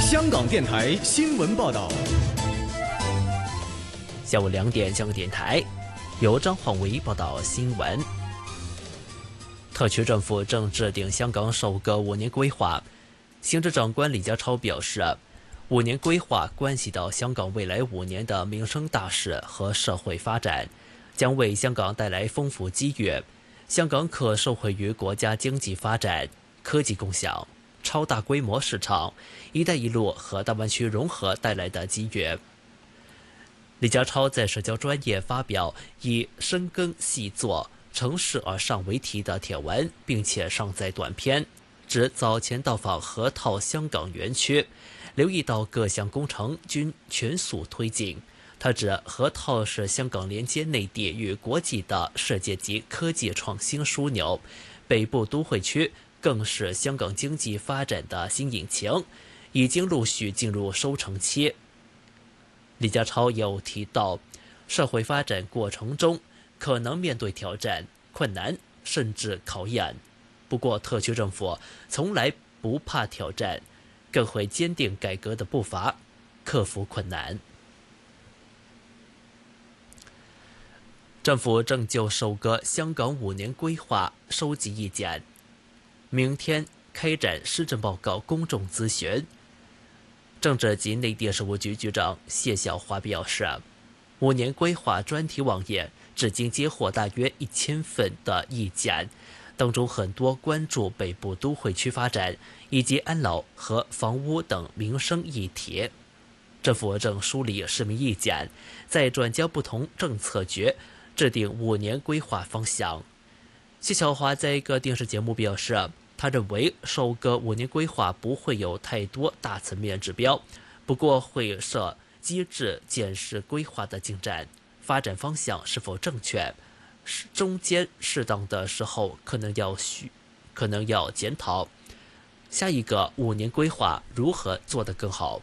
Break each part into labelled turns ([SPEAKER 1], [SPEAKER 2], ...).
[SPEAKER 1] 香港电台新闻报道。
[SPEAKER 2] 下午2点，香港电台由张焕维报道新闻。特区政府正制定香港首个5年规划。行政长官李家超表示，5年规划关系到香港未来5年的民生大事和社会发展，将为香港带来丰富机遇。香港可受惠于国家经济发展、科技共享、超大规模市场、一带一路和大湾区融合带来的机遇。李家超在社交专业发表以深耕细作、成事而上为题的帖文，并且上载短片，指早前到访河套香港园区，留意到各项工程均全速推进。他指河套是香港连接内地与国际的世界级科技创新枢纽，北部都会区更是香港经济发展的新引擎，已经陆续进入收成期。李家超又提到，社会发展过程中可能面对挑战、困难甚至考验，不过特区政府从来不怕挑战，更会坚定改革的步伐，克服困难。政府正就首个香港5年规划收集意见，明天开展施政报告公众咨询。政治及内地事务局局长谢晓华表示，5年规划专题网页至今接获大约1000份的意见，当中很多关注北部都会区发展以及安老和房屋等民生议题。政府正梳理市民意见，再转交不同政策局制定5年规划方向。谢晓华在一个电视节目表示，他认为首个5年规划不会有太多大层面指标，不过会设机制检视规划的进展、发展方向是否正确，中间适当的时候可能要检讨下一个5年规划如何做得更好。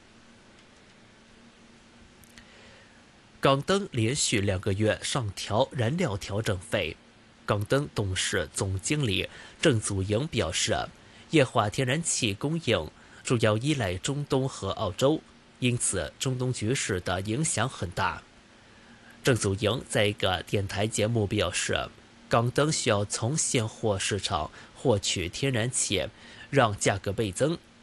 [SPEAKER 2] 港灯连续2个月上调燃料调整费。港灯董事总经理郑祖莹表示，液化天然气供应主要依赖中东和澳洲，因此中东局势的影响很大。郑祖莹在一个电台节目表示，港灯需要从现货市场获取天然气，让价格倍增，